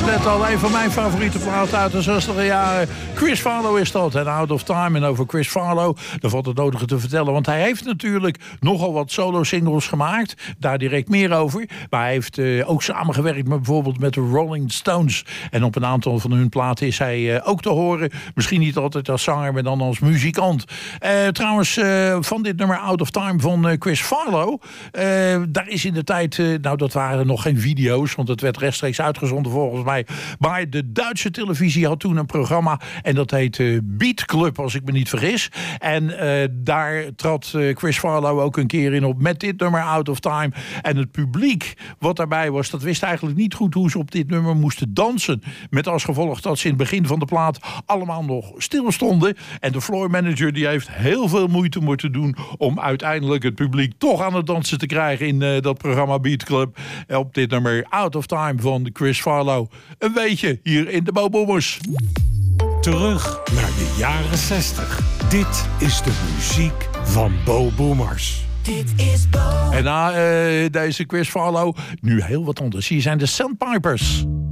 net al, een van mijn favoriete platen uit de 60e jaren. Chris Farlow is dat, en Out of Time. En over Chris Farlow, daar valt het nodige te vertellen. Want hij heeft natuurlijk nogal wat solo-singles gemaakt. Daar direct meer over. Maar hij heeft ook samengewerkt met bijvoorbeeld met de Rolling Stones. En op een aantal van hun platen is hij ook te horen. Misschien niet altijd als zanger, maar dan als muzikant. Trouwens, van dit nummer Out of Time van Chris Farlow. Daar is in de tijd, nou dat waren nog geen video's, want het werd rechtstreeks uitgezonden volgens mij. Maar de Duitse televisie had toen een programma en dat heet Beat Club, als ik me niet vergis. En daar trad Chris Farlow ook een keer in op met dit nummer Out of Time. En het publiek wat daarbij was, dat wist eigenlijk niet goed hoe ze op dit nummer moesten dansen. Met als gevolg dat ze in het begin van de plaat allemaal nog stil stonden. En de floor manager die heeft heel veel moeite moeten doen om uiteindelijk het publiek toch aan het dansen te krijgen in dat programma Beat Club. Op dit nummer Out of Time van Chris Farlow. Een weetje hier in de Bo Boomers. Terug naar de jaren 60. Dit is de muziek van Bo Boomers. Dit is Bo. En na deze Chris Farlow nu heel wat anders. Hier zijn de Sandpipers.